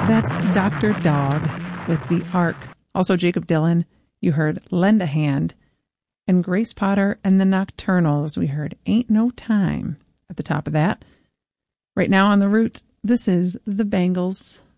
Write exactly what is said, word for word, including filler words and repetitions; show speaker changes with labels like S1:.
S1: That's Doctor Dog with The Ark. Also Jacob Dylan, you heard Lend a Hand. And Grace Potter and the Nocturnals, we heard Ain't No Time at the top of that. Right now on the route, this is The Bangles.